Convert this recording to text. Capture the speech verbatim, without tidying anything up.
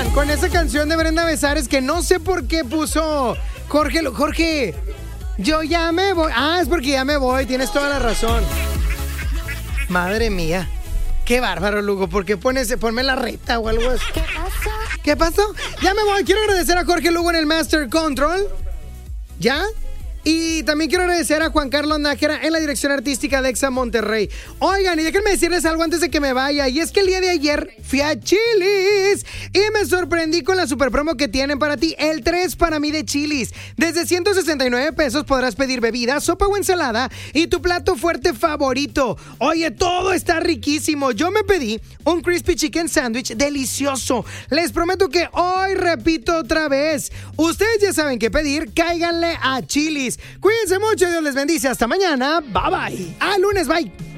Oigan, con esa canción de Brenda Besares que no sé por qué puso Jorge. Jorge, yo ya me voy. Ah, es porque ya me voy, tienes toda la razón. Madre mía. Qué bárbaro, Lugo. ¿Por qué pones, ponme la reta o algo así? ¿Qué pasó? ¿Qué pasó? Ya me voy. Quiero agradecer a Jorge Lugo en el Master Control. ¿Ya? Y también quiero agradecer a Juan Carlos Nájera en la dirección artística de Exa Monterrey. Oigan, y déjenme decirles algo antes de que me vaya. Y es que el día de ayer fui a Chili's y me sorprendí con la super promo que tienen para ti. El tres para mí de Chili's. Desde ciento sesenta y nueve pesos podrás pedir bebida, sopa o ensalada y tu plato fuerte favorito. Oye, todo está riquísimo. Yo me pedí un Crispy Chicken Sandwich delicioso. Les prometo que hoy repito otra vez. Ustedes ya saben qué pedir. Cáiganle a Chili's. Cuídense mucho, Dios les bendice. Hasta mañana. Bye bye. Ah, lunes, bye.